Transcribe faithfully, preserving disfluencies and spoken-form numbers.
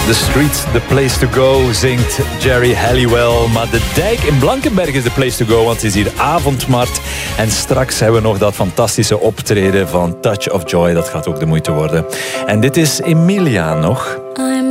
The Street, the place to go, zingt Jerry Halliwell. Maar de dijk in Blankenberg is de place to go, want het is hier avondmarkt. En straks hebben we nog dat fantastische optreden van Touch of Joy. Dat gaat ook de moeite worden. En dit is Emilia nog. I'm